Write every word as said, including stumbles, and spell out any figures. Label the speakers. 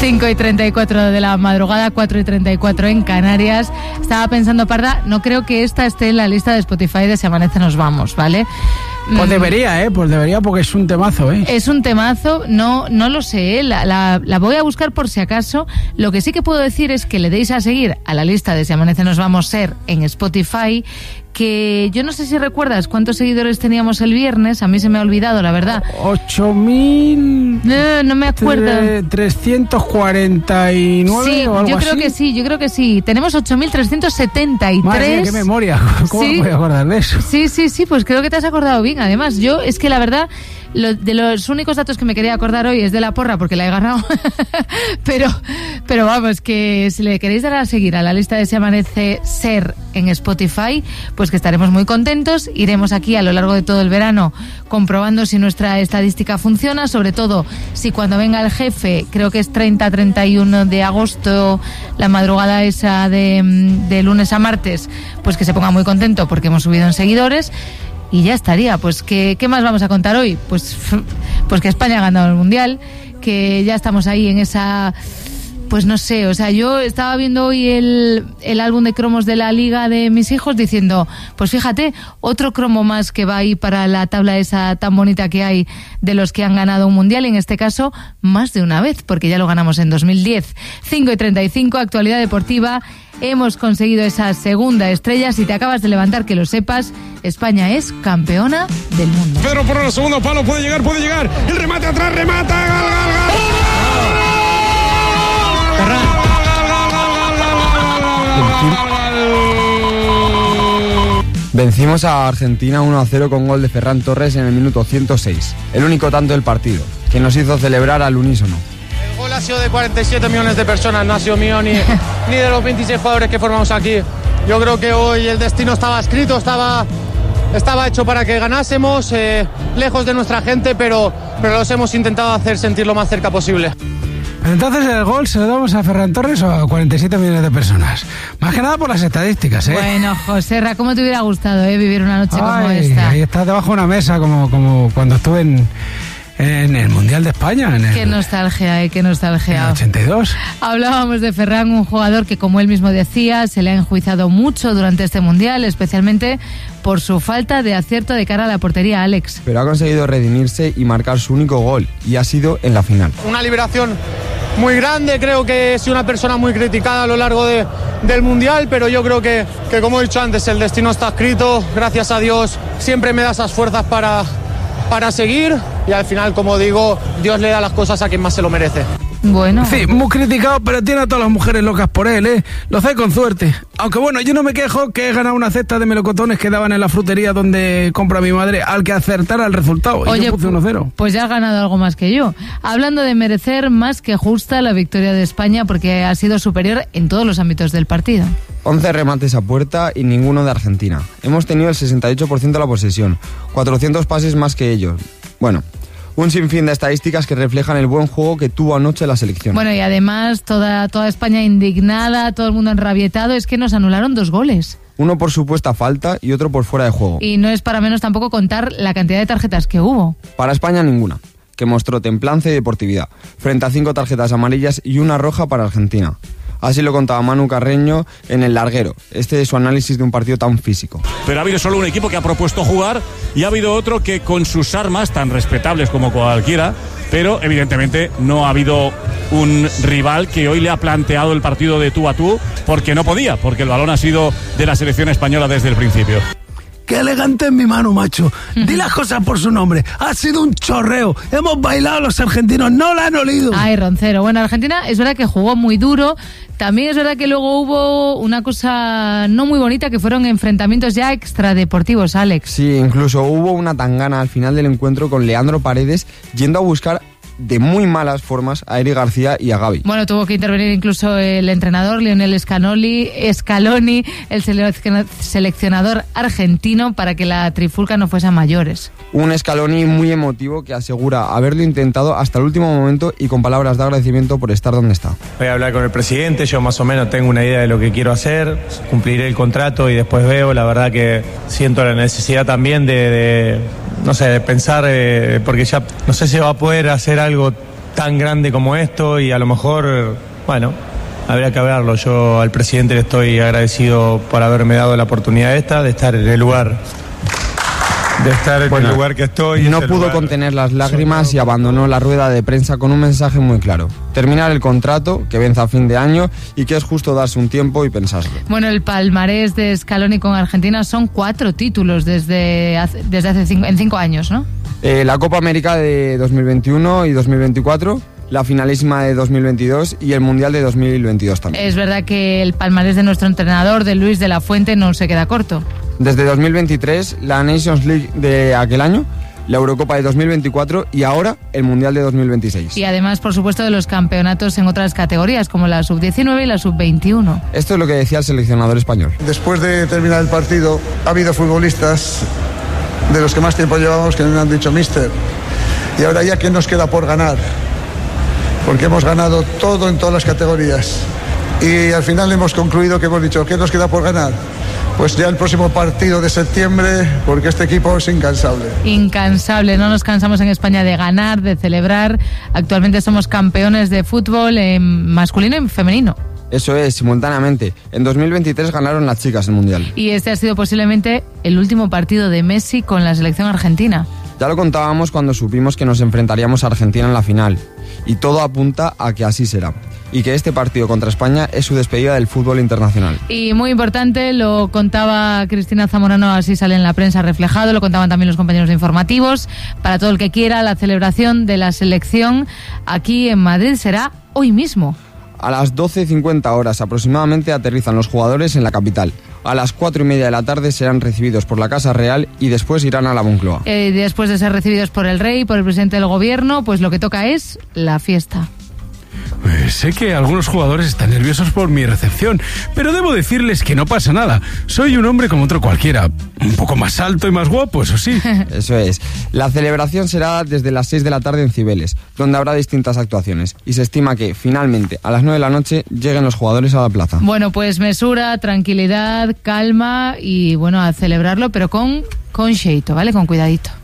Speaker 1: cinco y treinta y cuatro de la madrugada, cuatro y treinta y cuatro en Canarias. Estaba pensando, Parda, no creo que esta esté en la lista de Spotify de Si Amanece Nos Vamos, ¿vale?
Speaker 2: Pues debería, ¿eh? Pues debería, porque es un temazo, ¿eh?
Speaker 1: Es un temazo, no, no lo sé, ¿eh? la, la, la voy a buscar por si acaso. Lo que sí que puedo decir es que le deis a seguir a la lista de Si Amanece Nos Vamos Ser en Spotify, que yo no sé si recuerdas cuántos seguidores teníamos el viernes, a mí se me ha olvidado, la verdad.
Speaker 2: ocho mil...
Speaker 1: No, no me acuerdo.
Speaker 2: trescientos cuarenta y nueve
Speaker 1: sí,
Speaker 2: o algo
Speaker 1: yo creo
Speaker 2: así.
Speaker 1: que sí, yo creo que sí. Tenemos ocho mil trescientos setenta y tres.
Speaker 2: Madre mía, qué memoria. ¿Cómo
Speaker 1: sí,
Speaker 2: me voy a acordar de eso?
Speaker 1: Sí, sí, sí, pues creo que te has acordado bien. Además, yo es que la verdad, lo, de los únicos datos que me quería acordar hoy es de la porra, porque la he ganado. pero, pero vamos, que si le queréis dar a seguir a la lista de Si Amanece Ser en Spotify, pues que estaremos muy contentos. Iremos aquí a lo largo de todo el verano comprobando si nuestra estadística funciona, sobre todo si cuando venga el jefe, creo que es treinta a treinta y uno de agosto, la madrugada esa de, de lunes a martes, pues que se ponga muy contento porque hemos subido en seguidores. Y ya estaría. Pues ¿qué, qué más vamos a contar hoy? Pues, pues que España ha ganado el Mundial, que ya estamos ahí en esa... Pues no sé, o sea, yo estaba viendo hoy el, el álbum de cromos de la liga de mis hijos diciendo, pues fíjate, otro cromo más que va ahí para la tabla esa tan bonita que hay de los que han ganado un mundial, y en este caso más de una vez, porque ya lo ganamos en dos mil diez. cinco y treinta y cinco, actualidad deportiva. Hemos conseguido esa segunda estrella. Si te acabas de levantar, que lo sepas, España es campeona del mundo.
Speaker 3: Pedro por el segundo palo, puede llegar, puede llegar. El remate atrás, remata, gal, gal, gal.
Speaker 4: Vencimos a Argentina uno a cero con gol de Ferran Torres en el minuto ciento seis, el único tanto del partido, que nos hizo celebrar al unísono.
Speaker 5: El gol ha sido de cuarenta y siete millones de personas, no ha sido mío ni, ni de los veintiséis jugadores que formamos aquí. Yo creo que hoy el destino estaba escrito, estaba, estaba hecho para que ganásemos, eh, lejos de nuestra gente, pero, pero los hemos intentado hacer sentir lo más cerca posible.
Speaker 2: Entonces, ¿el gol se lo damos a Ferran Torres o a cuarenta y siete millones de personas? Más que nada por las estadísticas, ¿eh?
Speaker 1: Bueno, Joserra, ¿cómo te hubiera gustado, eh, vivir una noche
Speaker 2: Ay,
Speaker 1: como esta?
Speaker 2: Ahí estás debajo de una mesa, como, como cuando estuve en, en el Mundial de España. En el,
Speaker 1: qué nostalgia, eh, qué nostalgia.
Speaker 2: En el ochenta y dos.
Speaker 1: Hablábamos de Ferran, un jugador que, como él mismo decía, se le ha enjuiciado mucho durante este Mundial, especialmente por su falta de acierto de cara a la portería, Alex.
Speaker 4: Pero ha conseguido redimirse y marcar su único gol, y ha sido en la final.
Speaker 5: Una liberación muy grande, creo que he sido una persona muy criticada a lo largo de, del Mundial, pero yo creo que, que, como he dicho antes, el destino está escrito. Gracias a Dios siempre me da esas fuerzas para, para seguir, y al final, como digo, Dios le da las cosas a quien más se lo merece.
Speaker 1: Bueno.
Speaker 2: Sí, muy criticado, pero tiene a todas las mujeres locas por él, ¿eh? Lo hace con suerte. Aunque bueno, yo no me quejo, que he ganado una cesta de melocotones que daban en la frutería donde compra mi madre al que acertara el resultado.
Speaker 1: Oye,
Speaker 2: y yo puse uno cero.
Speaker 1: Pues ya has ganado algo más que yo. Hablando de merecer, más que justa la victoria de España, porque ha sido superior en todos los ámbitos del partido.
Speaker 4: once remates a puerta y ninguno de Argentina. Hemos tenido el sesenta y ocho por ciento de la posesión, cuatrocientos pases más que ellos. Bueno, un sinfín de estadísticas que reflejan el buen juego que tuvo anoche la selección.
Speaker 1: Bueno, y además toda, toda España indignada, todo el mundo enrabietado, es que nos anularon dos goles.
Speaker 4: Uno por supuesta falta y otro por fuera de juego.
Speaker 1: Y no es para menos tampoco contar la cantidad de tarjetas que hubo.
Speaker 4: Para España ninguna, que mostró templanza y deportividad, frente a cinco tarjetas amarillas y una roja para Argentina. Así lo contaba Manu Carreño en El Larguero. Este es su análisis de un partido tan físico.
Speaker 6: Pero ha habido solo un equipo que ha propuesto jugar y ha habido otro que, con sus armas tan respetables como cualquiera, pero evidentemente no ha habido un rival que hoy le ha planteado el partido de tú a tú, porque no podía, porque el balón ha sido de la selección española desde el principio.
Speaker 2: Qué elegante es mi mano, macho. Di las cosas por su nombre. Ha sido un chorreo. Hemos bailado los argentinos, no la han olido.
Speaker 1: Ay, Roncero. Bueno, Argentina es verdad que jugó muy duro. También es verdad que luego hubo una cosa no muy bonita, que fueron enfrentamientos ya extradeportivos, Alex.
Speaker 4: Sí, incluso hubo una tangana al final del encuentro con Leandro Paredes yendo a buscar de muy malas formas a Eric García y a Gavi.
Speaker 1: Bueno, tuvo que intervenir incluso el entrenador Lionel Scaloni, Scaloni, el seleccionador argentino, para que la trifulca no fuese a mayores.
Speaker 4: Un Scaloni muy emotivo que asegura haberlo intentado hasta el último momento y con palabras de agradecimiento por estar donde está.
Speaker 7: Voy a hablar con el presidente, yo más o menos tengo una idea de lo que quiero hacer, cumpliré el contrato y después veo. La verdad que siento la necesidad también de, de no sé, de pensar, eh, porque ya no sé si va a poder hacer algo tan grande como esto y a lo mejor, bueno, habría que hablarlo. Yo al presidente le estoy agradecido por haberme dado la oportunidad esta de estar en el lugar. De estar en bueno, el lugar que estoy.
Speaker 4: No pudo lugar... contener las lágrimas y abandonó la rueda de prensa con un mensaje muy claro: terminar el contrato, que vence a fin de año y que es justo darse un tiempo y pensarlo.
Speaker 1: Bueno, el palmarés de Scaloni con Argentina son cuatro títulos desde hace, desde hace cinco, en cinco años, ¿no?
Speaker 4: Eh, la Copa América de dos mil veintiuno y dos mil veinticuatro, la finalísima de dos mil veintidós y el Mundial de dos mil veintidós también.
Speaker 1: Es verdad que el palmarés de nuestro entrenador, de Luis de la Fuente, no se queda corto.
Speaker 4: Desde dos mil veintitrés, la Nations League de aquel año, la Eurocopa de dos mil veinticuatro y ahora el Mundial de dos mil veintiséis.
Speaker 1: Y además, por supuesto, de los campeonatos en otras categorías, como la sub diecinueve y la sub veintiuno.
Speaker 4: Esto es lo que decía el seleccionador español.
Speaker 8: Después de terminar el partido, ha habido futbolistas de los que más tiempo llevamos que me han dicho: míster, ¿y ahora ya qué nos queda por ganar? Porque hemos ganado todo en todas las categorías. Y al final hemos concluido que hemos dicho: ¿qué nos queda por ganar? Pues ya el próximo partido de septiembre, porque este equipo es incansable.
Speaker 1: Incansable, no nos cansamos en España de ganar, de celebrar. Actualmente somos campeones de fútbol en masculino y femenino.
Speaker 4: Eso es, simultáneamente. En dos mil veintitrés ganaron las chicas el Mundial.
Speaker 1: Y este ha sido posiblemente el último partido de Messi con la selección argentina.
Speaker 4: Ya lo contábamos cuando supimos que nos enfrentaríamos a Argentina en la final. Y todo apunta a que así será. Y que este partido contra España es su despedida del fútbol internacional.
Speaker 1: Y muy importante, lo contaba Cristina Zamorano, así sale en la prensa reflejado, lo contaban también los compañeros de informativos. Para todo el que quiera, la celebración de la selección aquí en Madrid será hoy mismo.
Speaker 4: A las doce cincuenta horas aproximadamente aterrizan los jugadores en la capital. A las cuatro y media de la tarde serán recibidos por la Casa Real y después irán a la Moncloa.
Speaker 1: Eh, después de ser recibidos por el rey, por el presidente del gobierno, pues lo que toca es la fiesta.
Speaker 2: Eh, sé que algunos jugadores están nerviosos por mi recepción, pero debo decirles que no pasa nada. Soy un hombre como otro cualquiera, un poco más alto y más guapo, eso sí.
Speaker 4: Eso es. La celebración será desde las seis de la tarde en Cibeles, donde habrá distintas actuaciones. Y se estima que, finalmente, a las nueve de la noche, lleguen los jugadores a la plaza.
Speaker 1: Bueno, pues mesura, tranquilidad, calma y, bueno, a celebrarlo, pero con, con xeito, ¿vale? Con cuidadito.